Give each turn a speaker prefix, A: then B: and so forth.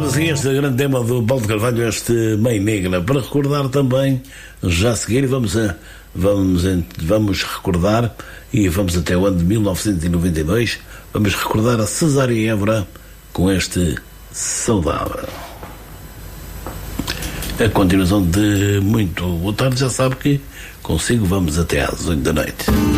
A: assim este grande tema do Paulo de Carvalho, este Mãe Negra, para recordar também, já a seguir, vamos recordar, e vamos até o ano de 1992, vamos recordar a Cesária Évora com este Saudável. A continuação de muito boa tarde, já sabe que consigo vamos até às 8 da noite.